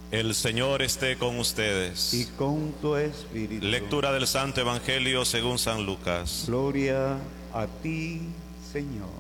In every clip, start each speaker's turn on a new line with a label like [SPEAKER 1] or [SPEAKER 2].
[SPEAKER 1] El Señor esté con ustedes.
[SPEAKER 2] y con tu espíritu.
[SPEAKER 1] Lectura del Santo Evangelio según San Lucas.
[SPEAKER 2] Gloria a ti, Señor.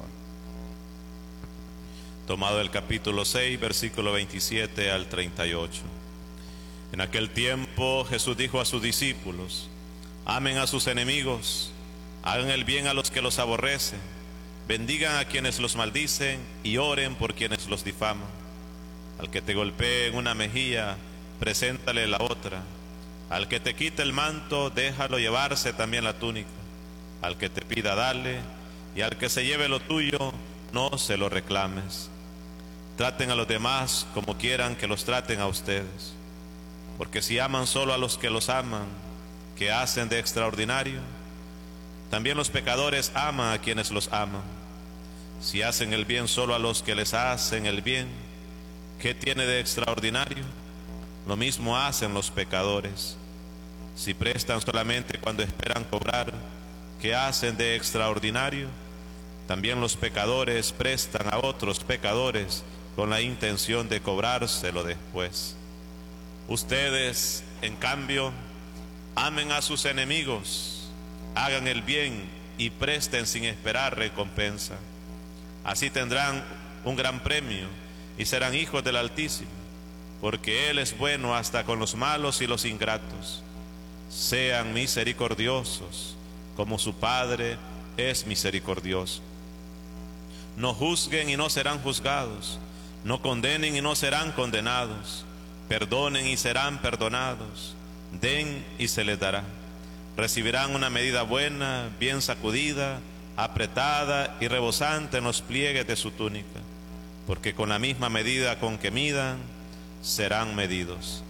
[SPEAKER 1] Tomado el capítulo 6, versículo 27 al 38. En aquel tiempo Jesús dijo a sus discípulos: amen a sus enemigos, hagan el bien a los que los aborrecen, bendigan a quienes los maldicen y oren por quienes los difaman. Al que te golpee en una mejilla, preséntale la otra. Al que te quite el manto, déjalo llevarse también la túnica. Al que te pida, dale, y al que se lleve lo tuyo, no se lo reclames. Traten a los demás como quieran que los traten a ustedes. Porque si aman solo a los que los aman, ¿qué hacen de extraordinario? También los pecadores aman a quienes los aman. Si hacen el bien solo a los que les hacen el bien, ¿qué tiene de extraordinario? Lo mismo hacen los pecadores. Si prestan solamente cuando esperan cobrar, ¿qué hacen de extraordinario? También los pecadores prestan a otros pecadores con la intención de cobrárselo después. Ustedes, en cambio, amen a sus enemigos, hagan el bien y presten sin esperar recompensa. Así tendrán un gran premio y serán hijos del Altísimo, porque Él es bueno hasta con los malos y los ingratos. Sean misericordiosos, como su Padre es misericordioso. No juzguen y no serán juzgados, no condenen y no serán condenados, perdonen y serán perdonados, den y se les dará. Recibirán una medida buena, bien sacudida, apretada y rebosante en los pliegues de su túnica, porque con la misma medida con que midan, serán medidos.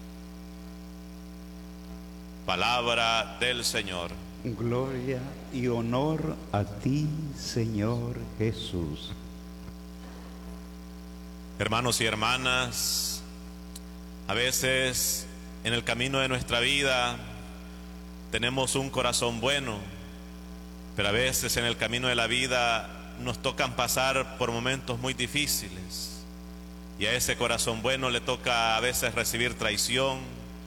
[SPEAKER 1] Palabra del Señor.
[SPEAKER 2] Gloria y honor a ti, Señor Jesús.
[SPEAKER 1] Hermanos y hermanas, a veces en el camino de nuestra vida tenemos un corazón bueno, pero a veces en el camino de la vida nos tocan pasar por momentos muy difíciles, y a ese corazón bueno le toca a veces recibir traición,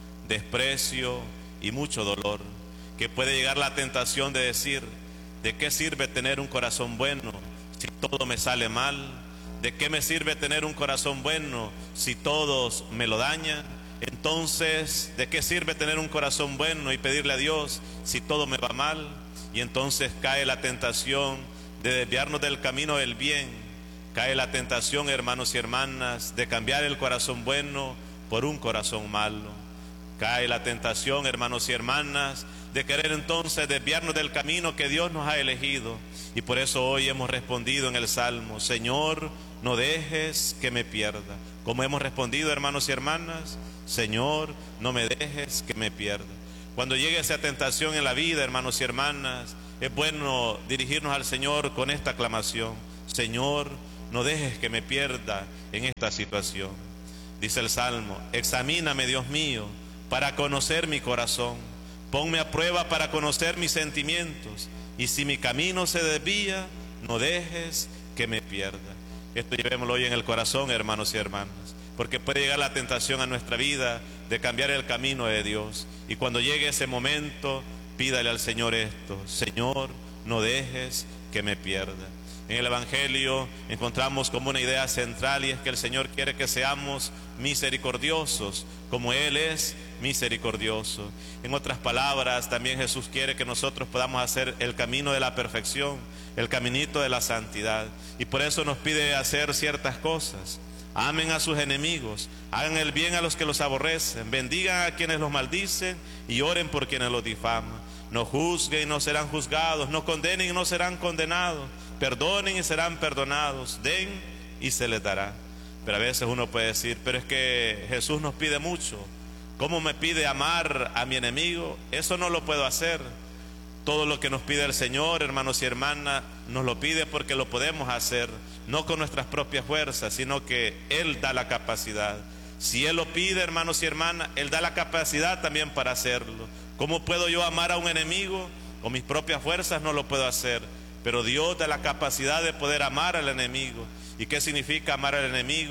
[SPEAKER 1] desprecio y mucho dolor, que puede llegar la tentación de decir: ¿de qué sirve tener un corazón bueno si todo me sale mal? ¿De qué me sirve tener un corazón bueno si todos me lo dañan? Entonces, ¿de qué sirve tener un corazón bueno y pedirle a Dios si todo me va mal? Y entonces cae la tentación de desviarnos del camino del bien. Cae la tentación, hermanos y hermanas, de cambiar el corazón bueno por un corazón malo. Cae la tentación, hermanos y hermanas, de querer entonces desviarnos del camino que Dios nos ha elegido. Y por eso hoy hemos respondido en el Salmo: Señor, no dejes que me pierda. Como hemos respondido, hermanos y hermanas: Señor, no me dejes que me pierda. Cuando llegue esa tentación en la vida, hermanos y hermanas, es bueno dirigirnos al Señor con esta aclamación: Señor, no dejes que me pierda en esta situación. Dice el Salmo: examíname, Dios mío, para conocer mi corazón. Ponme a prueba para conocer mis sentimientos. Y si mi camino se desvía, no dejes que me pierda. Esto llevémoslo hoy en el corazón, hermanos y hermanas, porque puede llegar la tentación a nuestra vida de cambiar el camino de Dios. Y cuando llegue ese momento, pídale al Señor esto: Señor, no dejes que me pierda. En el Evangelio encontramos como una idea central, y es que el Señor quiere que seamos misericordiosos como Él es misericordioso. En otras palabras, también Jesús quiere que nosotros podamos hacer el camino de la perfección, el caminito de la santidad, y por eso nos pide hacer ciertas cosas. Amen a sus enemigos, hagan el bien a los que los aborrecen, bendigan a quienes los maldicen y oren por quienes los difaman. No juzguen y no serán juzgados, no condenen y no serán condenados, perdonen y serán perdonados, den y se les dará. Pero a veces uno puede decir: pero es que Jesús nos pide mucho. ¿Cómo me pide amar a mi enemigo? Eso no lo puedo hacer. Todo lo que nos pide el Señor, hermanos y hermanas, nos lo pide porque lo podemos hacer, no con nuestras propias fuerzas, sino que Él da la capacidad. Si Él lo pide, hermanos y hermanas, Él da la capacidad también para hacerlo. ¿Cómo puedo yo amar a un enemigo? Con mis propias fuerzas no lo puedo hacer, pero Dios da la capacidad de poder amar al enemigo. ¿Y qué significa amar al enemigo?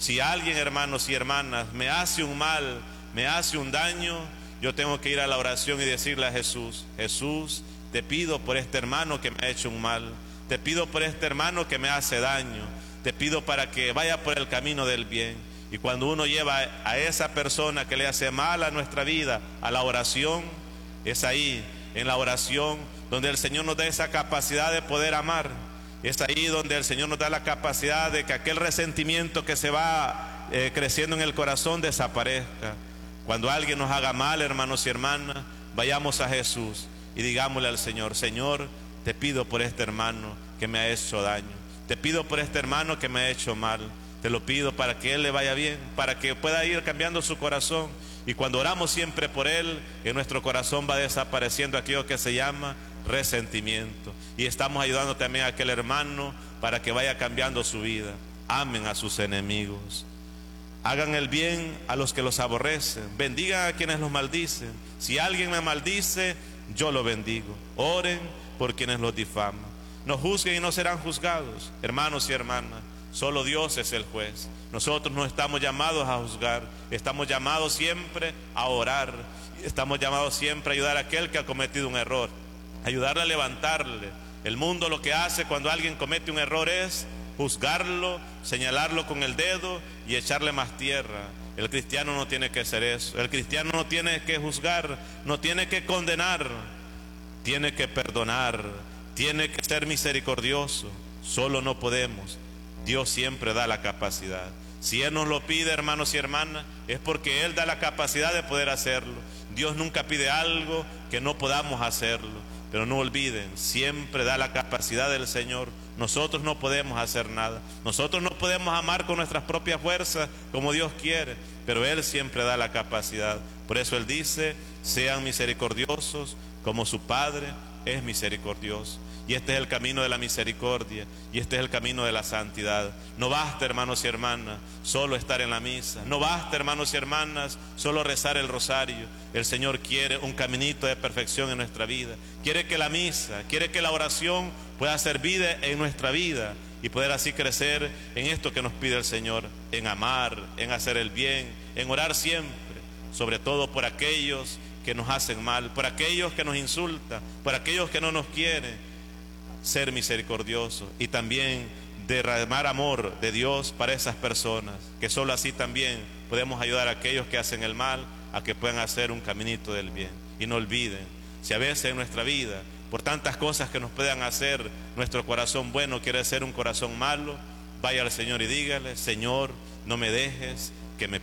[SPEAKER 1] Si alguien, hermanos y hermanas, me hace un mal, me hace un daño, yo tengo que ir a la oración y decirle a Jesús: Jesús, te pido por este hermano que me ha hecho un mal, te pido por este hermano que me hace daño, te pido para que vaya por el camino del bien. Y cuando uno lleva a esa persona que le hace mal a nuestra vida a la oración, es ahí, en la oración, donde el Señor nos da esa capacidad de poder amar. Es ahí donde el Señor nos da la capacidad de que aquel resentimiento que se va creciendo en el corazón desaparezca. Cuando alguien nos haga mal, hermanos y hermanas, vayamos a Jesús y digámosle al Señor: Señor, te pido por este hermano que me ha hecho daño, te pido por este hermano que me ha hecho mal, te lo pido para que él le vaya bien, para que pueda ir cambiando su corazón. Y cuando oramos siempre por él, en nuestro corazón va desapareciendo aquello que se llama resentimiento, y estamos ayudando también a aquel hermano para que vaya cambiando su vida. Amen a sus enemigos, hagan el bien a los que los aborrecen, bendigan a quienes los maldicen. Si alguien me maldice, yo lo bendigo. Oren por quienes los difaman. No juzguen y no serán juzgados. Hermanos y hermanas, solo Dios es el juez. Nosotros no estamos llamados a juzgar, estamos llamados siempre a orar, estamos llamados siempre a ayudar a aquel que ha cometido un error, ayudarle a levantarle. El mundo lo que hace cuando alguien comete un error es juzgarlo, señalarlo con el dedo y echarle más tierra. El cristiano no tiene que hacer eso. El cristiano no tiene que juzgar, no tiene que condenar, tiene que perdonar, tiene que ser misericordioso. Solo no podemos. Dios siempre da la capacidad. Si Él nos lo pide, hermanos y hermanas, es porque Él da la capacidad de poder hacerlo. Dios nunca pide algo que no podamos hacerlo. Pero no olviden, siempre da la capacidad del Señor. Nosotros no podemos hacer nada. Nosotros no podemos amar con nuestras propias fuerzas como Dios quiere, pero Él siempre da la capacidad. Por eso Él dice: sean misericordiosos como su Padre es misericordioso. Y este es el camino de la misericordia, y este es el camino de la santidad. No basta, hermanos y hermanas, solo estar en la misa. No basta, hermanos y hermanas, solo rezar el rosario. El Señor quiere un caminito de perfección en nuestra vida. Quiere que la misa, quiere que la oración pueda ser vida en nuestra vida, y poder así crecer en esto que nos pide el Señor: en amar, en hacer el bien, en orar siempre, sobre todo por aquellos que nos hacen mal, por aquellos que nos insultan, por aquellos que no nos quieren. Ser misericordioso y también derramar amor de Dios para esas personas, que solo así también podemos ayudar a aquellos que hacen el mal a que puedan hacer un caminito del bien. Y no olviden, si a veces en nuestra vida, por tantas cosas que nos puedan hacer, nuestro corazón bueno quiere ser un corazón malo, vaya al Señor y dígale: Señor, no me dejes